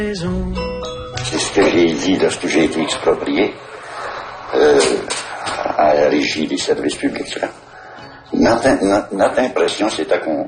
C'est ce que j'ai dit lorsque j'ai été exproprié à la régie des services publics. Là. Notre impression, c'était qu'on